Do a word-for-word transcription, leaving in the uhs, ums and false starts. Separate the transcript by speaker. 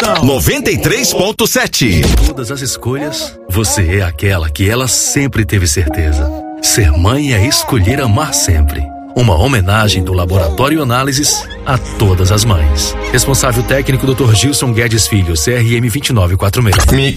Speaker 1: Natal.
Speaker 2: noventa e três ponto sete.
Speaker 3: Todas as escolhas, você é aquela que ela sempre teve certeza. Ser mãe é escolher amar sempre. Uma homenagem do Laboratório Análises a todas as mães. Responsável técnico doutor Gilson Guedes Filho, C R M dois nove quatro seis.